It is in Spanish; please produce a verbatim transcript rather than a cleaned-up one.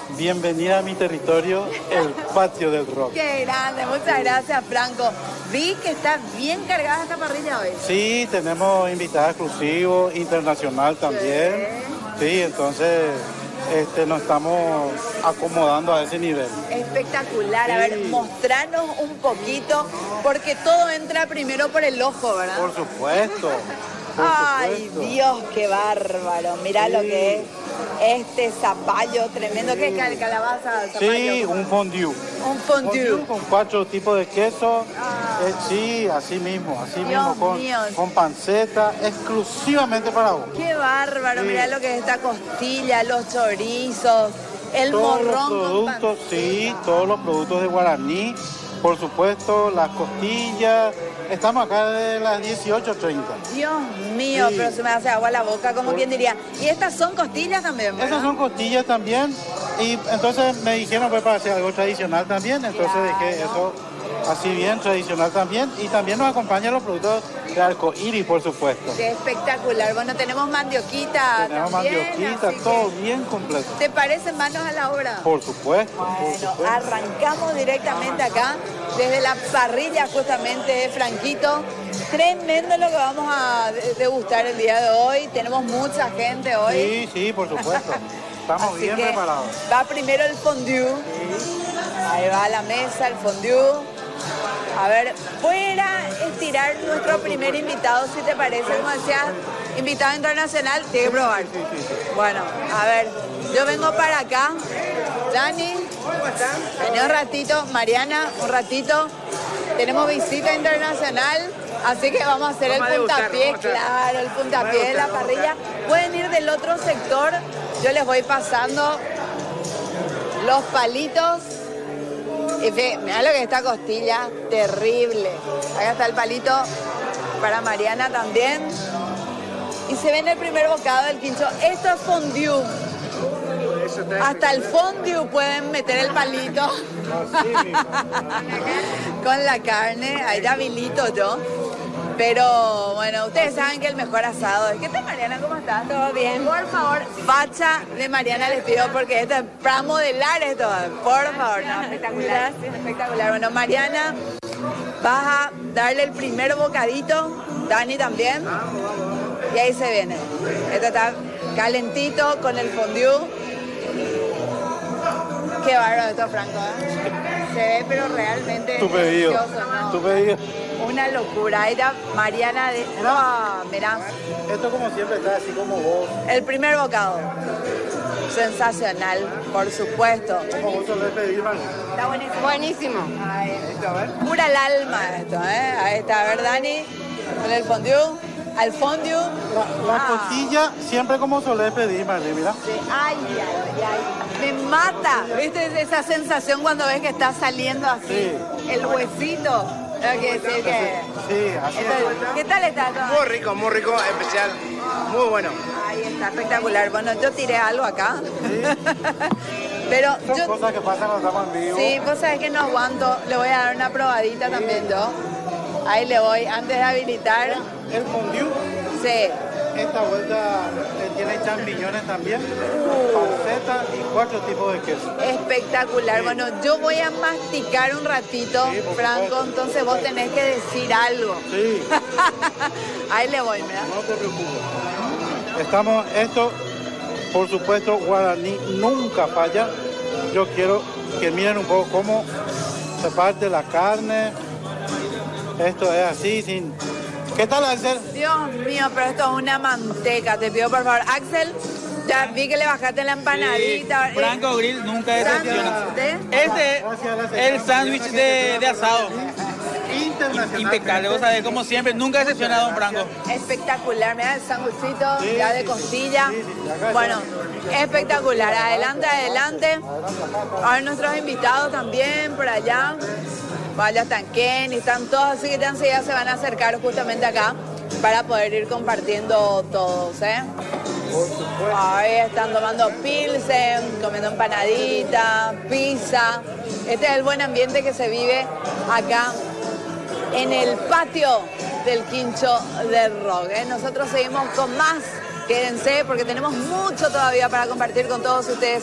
bienvenida a mi territorio, el Patio del Rock. Qué grande, muchas gracias, Franco. Vi que está bien cargada esta parrilla hoy. Sí, tenemos invitados exclusivos, internacional también. Sí, sí entonces este, nos estamos acomodando a ese nivel. Espectacular. Sí. A ver, mostranos un poquito, porque todo entra primero por el ojo, ¿verdad? Por supuesto. Por Ay, supuesto. Dios, qué bárbaro. Mirá Sí. lo que es este zapallo tremendo. ¿Qué es cal- calabaza? Zapallo? Sí, un fondue. Un fondue. Fondue con cuatro tipos de queso. Ah. Eh, sí, así mismo, así Dios mismo, con, mío. con panceta, exclusivamente para vos. Qué bárbaro. Sí. Mirá lo que es esta costilla, los chorizos, el Todos los morrón con productos, panceta. sí, todos los productos de Guaraní, por supuesto, las costillas. Estamos acá de las dieciocho treinta. Dios mío, Sí. pero se me hace agua la boca, como Por- quien diría. Y estas son costillas también, ¿verdad? Esas son costillas también. Y entonces me dijeron pues para hacer algo tradicional también. Entonces Claro. dejé eso así bien, tradicional también. Y también nos acompañan los productos de arcoíris, por supuesto. Qué espectacular. Bueno, tenemos mandioquita Tenemos también. mandioquita, así todo que, bien completo. ¿te parece manos a la obra? Por supuesto, por Bueno, supuesto. arrancamos directamente acá, desde la parrilla justamente de Franquito. Tremendo lo que vamos a de- degustar el día de hoy. Tenemos mucha gente hoy. Sí, sí, por supuesto. Estamos Así bien que preparados. va primero el fondue. Ahí va a la mesa el fondue. A ver, voy a estirar nuestro primer invitado, si te parece, como decías, invitado internacional, tiene que probar. Sí, sí, sí. Bueno, a ver, yo vengo para acá. Dani, vení un ratito. Mariana, un ratito. Tenemos visita internacional, así que vamos a hacer Vamos a el degustar, puntapié, vamos a hacer. claro, el puntapié de la Vamos a parrilla. Pueden ir del otro sector, yo les voy pasando los palitos. Y ve, mirá lo que es esta costilla, terrible. Acá está el palito para Mariana también. Y se ve en el primer bocado del quincho. Esto es fondue. Eso está Hasta el fondue pueden meter el palito. Así mismo. Con la carne, ahí ya habilito yo. Pero bueno, ustedes saben que el mejor asado es. ¿Qué tal, Mariana? ¿Cómo estás? Todo bien. Por favor, facha de Mariana les pido porque esto es para modelar esto. Por favor, no, espectacular. Gracias. Espectacular. Bueno, Mariana, vas a darle el primer bocadito. Dani también. Y ahí se viene. Esto está calentito con el fondue. Qué bárbaro esto, Franco, ¿eh? Se ve, pero realmente Tu pedido. delicioso, ¿no? Tu pedido. Una locura. Era Mariana de... ¡Ah! Mirá, Esto como siempre está así como vos. el primer bocado. Sensacional, por supuesto. Como vos solés pedir, Manu. Está buenísimo. Buenísimo. Ahí, Este, a ver. pura el alma esto, ¿eh? Ahí está, a ver, Dani, con el fondue. Al fondue. La, la Ah. costilla siempre como solés pedir, Manu, mira. Sí, ay, ay, ay. Me mata. ¿Viste esa sensación cuando ves que está saliendo así? Sí. El huesito. Tengo que decir que... Sí, así Esto- es. ¿Qué tal está todo? muy rico, muy rico, especial, muy bueno. Ahí está, espectacular. Bueno, yo tiré algo acá. Pero Son yo... cosas que pasan cuando estamos en vivo. Sí, vos sabés que no aguanto. Le voy a dar una probadita también yo. Ahí le voy, antes de habilitar. El fondue, Sí. esta vuelta eh, tiene champiñones también, panceta y cuatro tipos de queso. Espectacular. Sí. Bueno, yo voy a masticar un ratito, Sí, por Franco, supuesto. entonces vos tenés que decir algo. Sí, Ahí le voy, mira. no te preocupes. Estamos, esto, por supuesto, Guaraní nunca falla. Yo quiero que miren un poco cómo se parte la carne. Esto es así, sin... ¿Qué tal, Axel? Dios mío, pero esto es una manteca. Te pido, por favor, Axel, ya vi que le bajaste la empanadita. Sí, Franco Grill nunca decepciona. ¿Sándwich de? Este Gracias a la es señora el sándwich Mariana que de, se de asado. Internacional. Impecable, vos sabés, como siempre, nunca decepciona a don Franco. Espectacular, mira el sándwichito Sí, ya sí, de sí. costilla. Sí, sí, acá Bueno, está. espectacular. Adelante, adelante. A ver nuestros invitados también por allá. Vaya, están Ken y están todos, así que ya enseguida se van a acercar justamente acá para poder ir compartiendo todos, ¿eh? Por supuesto. Ahí están tomando pilsen, comiendo empanadita, pizza. Este es el buen ambiente que se vive acá en el patio del Quincho del Rock, ¿eh? Nosotros seguimos con más. Quédense porque tenemos mucho todavía para compartir con todos ustedes.